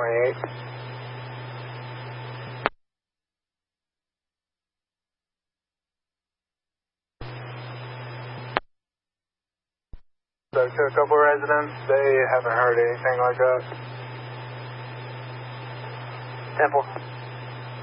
28. So to a couple residents, they haven't heard anything like that. Temple.